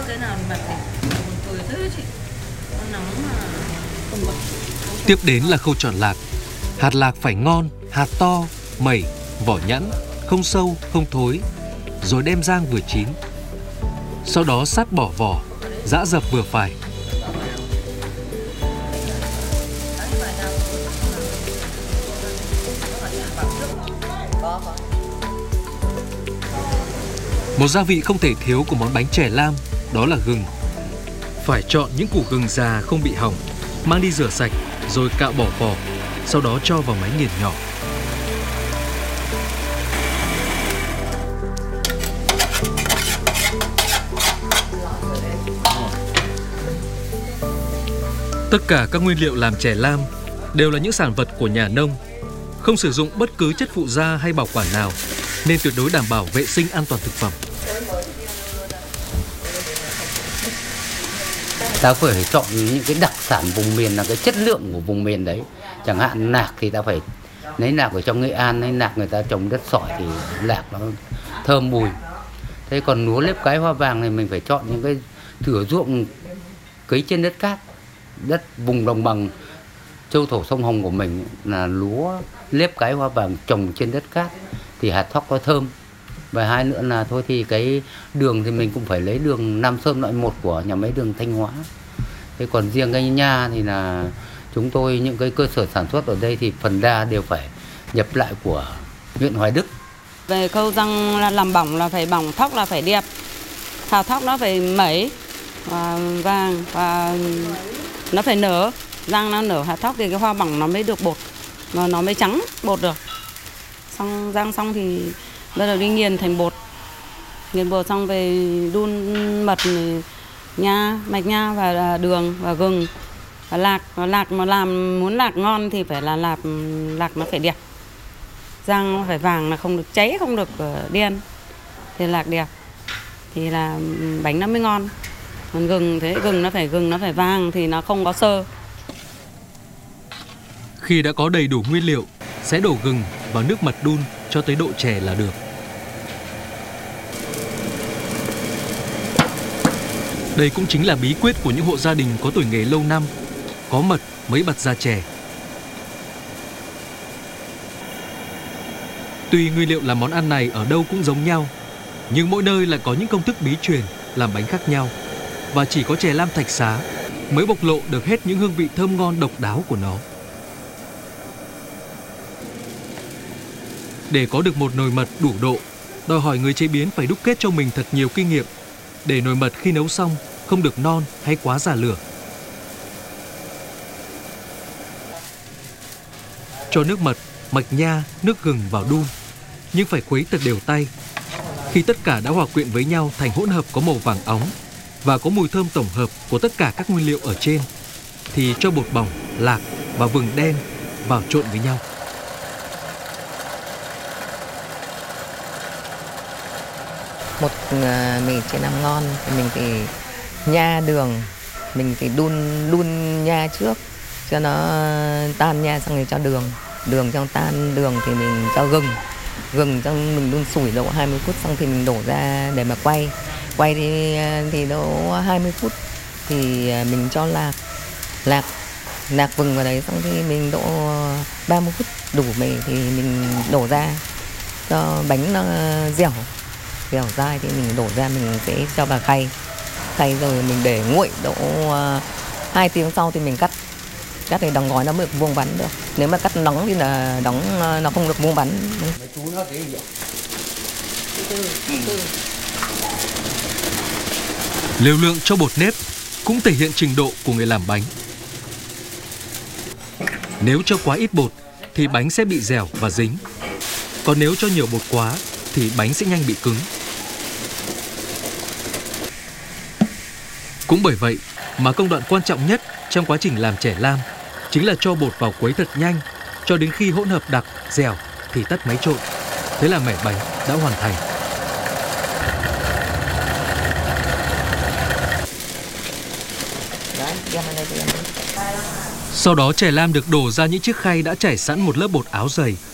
cái nào thì mặc thì buồn cười thế chị. Con nóng mà không bật. Tiếp đến là khâu chọn lạc. Hạt lạc phải ngon, hạt to, mẩy, vỏ nhẵn, không sâu, không thối, rồi đem rang vừa chín. Sau đó sát bỏ vỏ, giã dập vừa phải. Một gia vị không thể thiếu của món bánh chè lam đó là gừng. Phải chọn những củ gừng già không bị hỏng, mang đi rửa sạch rồi cạo bỏ vỏ, sau đó cho vào máy nghiền nhỏ. Tất cả các nguyên liệu làm chè lam đều là những sản vật của nhà nông, không sử dụng bất cứ chất phụ gia hay bảo quản nào, nên tuyệt đối đảm bảo vệ sinh an toàn thực phẩm. Ta phải chọn những cái đặc sản vùng miền, là cái chất lượng của vùng miền đấy. Chẳng hạn nạc thì ta phải lấy nạc ở trong Nghệ An, lấy nạc người ta trồng đất sỏi thì lạc nó thơm mùi. Thế còn lúa nếp cái hoa vàng thì mình phải chọn những cái thửa ruộng cấy trên đất cát, đất vùng đồng bằng châu thổ sông Hồng của mình là lúa nếp cái hoa vàng trồng trên đất cát thì hạt thóc nó thơm. Và hai nữa là thôi thì cái đường thì mình cũng phải lấy đường Nam Sơn loại 1 của nhà máy đường Thanh Hóa. Thế còn riêng cái nha thì là chúng tôi những cái cơ sở sản xuất ở đây thì phần đa đều phải nhập lại của huyện Hoài Đức. Về khâu rang làm bỏng là phải bỏng thóc là phải đẹp. Hạt thóc nó phải mẩy và vàng và nó phải nở. Rang nó nở hạt thóc thì cái hoa bỏng nó mới được bột, mà nó mới trắng bột được. Xong rang xong thì bắt đầu đi nghiền thành bột. Nghiền bột xong về đun mật, nha, mạch nha và đường và gừng và lạc. Lạc mà muốn lạc ngon thì phải là lạc nó phải đẹp. Rang nó phải vàng, là không được cháy, không được đen. Thì lạc đẹp thì là bánh nó mới ngon. Còn gừng thế, gừng nó phải vàng thì nó không có xơ. Khi đã có đầy đủ nguyên liệu, sẽ đổ gừng vào nước mật đun cho tới độ chè là được. Đây cũng chính là bí quyết của những hộ gia đình có tuổi nghề lâu năm, có mật mới bật ra chè. Tuy nguyên liệu làm món ăn này ở đâu cũng giống nhau, nhưng mỗi nơi lại có những công thức bí truyền làm bánh khác nhau. Và chỉ có chè lam Thạch Xá mới bộc lộ được hết những hương vị thơm ngon độc đáo của nó. Để có được một nồi mật đủ độ, đòi hỏi người chế biến phải đúc kết cho mình thật nhiều kinh nghiệm, để nồi mật khi nấu xong không được non hay quá già lửa. Cho nước mật, mạch nha, nước gừng vào đun, nhưng phải khuấy thật đều tay. Khi tất cả đã hòa quyện với nhau thành hỗn hợp có màu vàng óng và có mùi thơm tổng hợp của tất cả các nguyên liệu ở trên, thì cho bột bỏng, lạc và vừng đen vào trộn với nhau. Một mì chè lam ngon thì mình thì nha đường, mình thì đun nha trước cho nó tan nha, xong rồi cho đường trong tan đường thì mình cho gừng xong mình đun sủi độ 20 phút, xong thì mình đổ ra để mà quay thì độ 20 phút thì mình cho lạc vừng vào đấy, xong thì mình độ 30 phút đủ mì thì mình đổ ra cho bánh nó dẻo dai thì mình đổ ra, mình sẽ cho vào khay rồi mình để nguội độ 2 tiếng sau thì mình cắt thì đóng gói nó mới được vuông vắn được. Nếu mà cắt nóng thì là nó không được vuông vắn. Liều lượng cho bột nếp cũng thể hiện trình độ của người làm bánh. Nếu cho quá ít bột thì bánh sẽ bị dẻo và dính. Còn nếu cho nhiều bột quá thì bánh sẽ nhanh bị cứng. Cũng bởi vậy mà công đoạn quan trọng nhất trong quá trình làm chè lam chính là cho bột vào khuấy thật nhanh, cho đến khi hỗn hợp đặc, dẻo thì tắt máy trộn. Thế là mẻ bánh đã hoàn thành. Sau đó chè lam được đổ ra những chiếc khay đã trải sẵn một lớp bột áo dày